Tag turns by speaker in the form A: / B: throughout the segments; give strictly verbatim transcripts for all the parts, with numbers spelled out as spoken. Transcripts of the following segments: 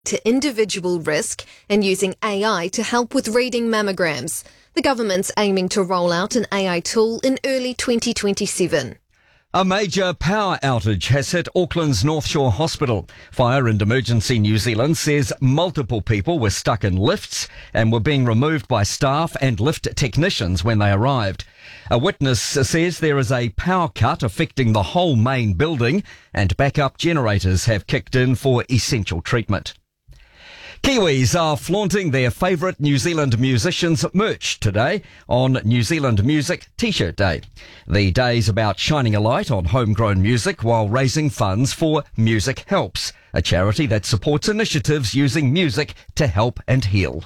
A: to individual risk and using A I to help with reading mammograms. The government's aiming to roll out an A I tool in early twenty twenty-seven.
B: A major power outage has hit Auckland's North Shore Hospital. Fire and Emergency New Zealand says multiple people were stuck in lifts and were being removed by staff and lift technicians when they arrived. A witness says there is a power cut affecting the whole main building and backup generators have kicked in for essential treatment. Kiwis are flaunting their favourite New Zealand musicians' merch today on New Zealand Music T-shirt Day. The day's about shining a light on homegrown music while raising funds for Music Helps, a charity that supports initiatives using music to help and heal.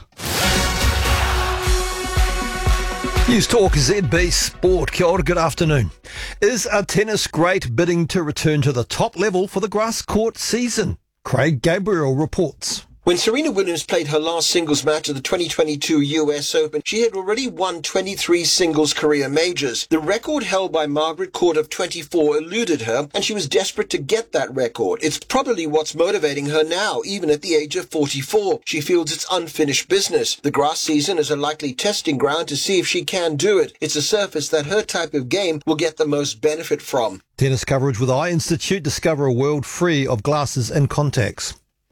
C: News Talk Z B Sport. Kia ora, good afternoon. Is a tennis great bidding to return to the top level for the grass court season? Craig Gabriel reports.
D: When Serena Williams played her last singles match at the twenty twenty-two U S Open, she had already won twenty-three singles career majors. The record held by Margaret Court of twenty-four eluded her, and she was desperate to get that record. It's probably what's motivating her now, even at the age of forty-four. She feels it's unfinished business. The grass season is a likely testing ground to see if she can do it. It's a surface that her type of game will get the most benefit from.
C: Tennis coverage with Eye Institute. Discover a world free of glasses and contacts.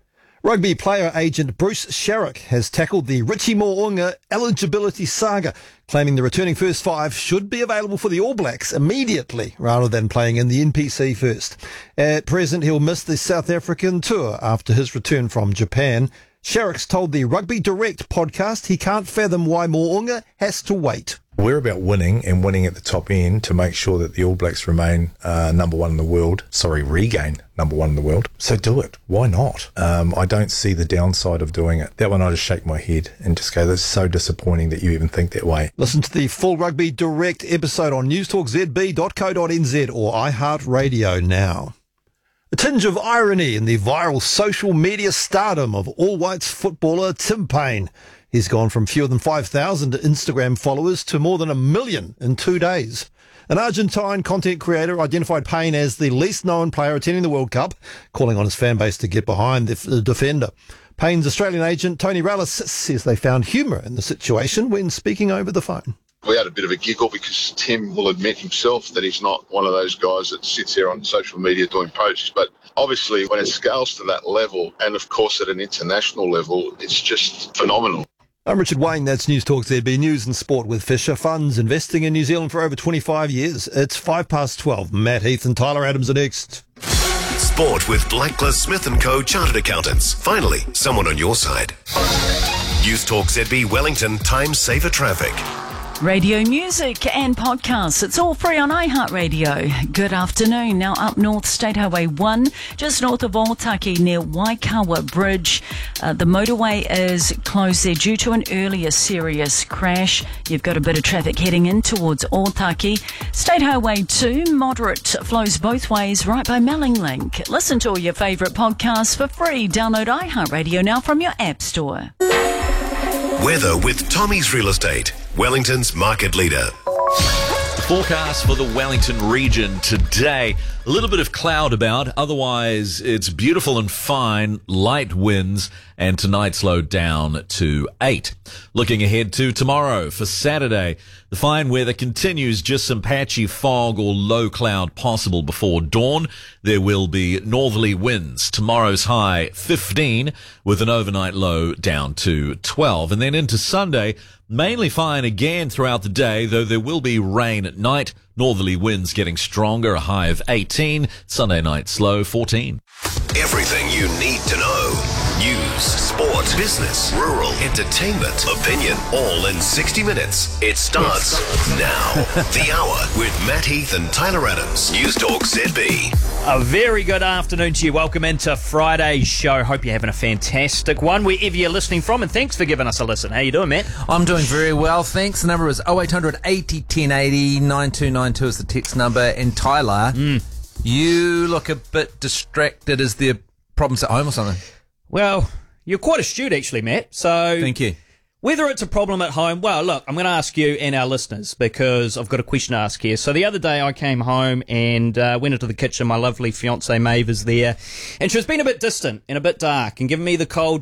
C: Rugby player agent Bruce Sherrick has tackled the Richie Mo'unga eligibility saga, claiming the returning first five should be available for the All Blacks immediately rather than playing in the N P C first. At present, he'll miss the South African tour after his return from Japan. Sherrick's told the Rugby Direct podcast he can't fathom why Mo'unga has to wait.
E: We're about winning and winning at the top end to make sure that the All Blacks remain uh, number one in the world. Sorry, regain number one in the world. So do it. Why not? Um, I don't see the downside of doing it. That one I just shake my head and just go, that's so disappointing that you even think that way.
C: Listen to the full Rugby Direct episode on newstalk z b dot co dot n z or iHeartRadio now. A tinge of irony in the viral social media stardom of All Whites footballer Tim Payne. He's gone from fewer than five thousand Instagram followers to more than a million in two days. An Argentine content creator identified Payne as the least known player attending the World Cup, calling on his fan base to get behind the defender. Payne's Australian agent, Tony Rallis, says they found humour in the situation when speaking over the phone.
F: We had a bit of a giggle because Tim will admit himself that he's not one of those guys that sits there on social media doing posts. But obviously when it scales to that level, and of course at an international level, it's just phenomenal.
C: I'm Richard Wayne, that's News Talk Z B News and Sport with Fisher Funds, investing in New Zealand for over twenty-five years. It's five past twelve. Matt Heath and Tyler Adams are next.
G: Sport with Blacklist Smith and Co. Chartered Accountants. Finally, someone on your side. News Talk Z B Wellington, time saver traffic.
H: Radio music and podcasts. It's all free on iHeartRadio. Good afternoon. Now up north, State Highway one, just north of Otaki near Waikawa Bridge. Uh, the motorway is closed there due to an earlier serious crash. You've got a bit of traffic heading in towards Otaki. State Highway two, moderate flows both ways right by Melling Link. Listen to all your favourite podcasts for free. Download iHeartRadio now from your app store.
G: Weather with Tommy's Real Estate, Wellington's market leader.
I: Forecast for the Wellington region today. A little bit of cloud about, otherwise it's beautiful and fine, light winds, and tonight's low down to eight. Looking ahead to tomorrow for Saturday, the fine weather continues, just some patchy fog or low cloud possible before dawn. There will be northerly winds. Tomorrow's high fifteen with an overnight low down to twelve. And then into Sunday, mainly fine again throughout the day, though there will be rain at night. Northerly winds getting stronger, a high of eighteen. Sunday night slow, fourteen.
G: Everything you need to know. News, sport, business, rural, entertainment, opinion, all in sixty minutes. It starts now. The Hour with Matt Heath and Tyler Adams. News Talk Z B.
J: A very good afternoon to you. Welcome into Friday's show. Hope you're having a fantastic one wherever you're listening from, and thanks for giving us a listen. How you doing, Matt?
K: I'm doing very well, thanks. The number is oh eight hundred eighty ten eighty. nine two nine two is the text number. And Tyler,
J: mm.
K: you look a bit distracted. Is there problems at home or something?
J: Well, you're quite astute, actually, Matt. So
K: thank you.
J: Whether it's a problem at home, well, look, I'm going to ask you and our listeners because I've got a question to ask here. So the other day I came home and uh, went into the kitchen. My lovely fiancée Maeve is there, and she was being a bit distant and a bit dark and giving me the cold